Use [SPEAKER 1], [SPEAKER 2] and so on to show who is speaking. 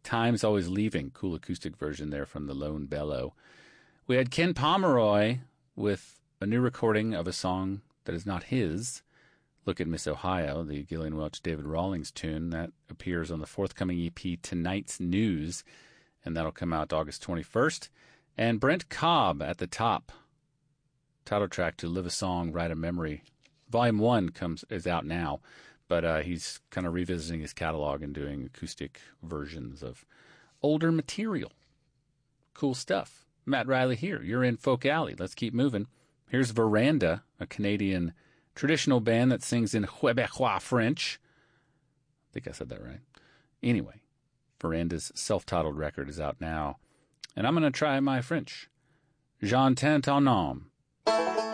[SPEAKER 1] Time's Always Leaving, cool acoustic version there from the Lone Bellow. We had Ken Pomeroy with a new recording of a song that is not his, Look at Miss Ohio, the Gillian Welch David Rawlings tune. That appears on the forthcoming EP Tonight's News, and that'll come out August 21st. And Brent Cobb at the top. Title track to Live a Song, Write a Memory. Volume 1 is out now, but he's kind of revisiting his catalog and doing acoustic versions of older material. Cool stuff. Matt Riley here. You're in Folk Alley. Let's keep moving. Here's Veranda, a Canadian traditional band that sings in Quebecois French. I think I said that right. Anyway, Veranda's self-titled record is out now, and I'm going to try my French. J'entends ton nom.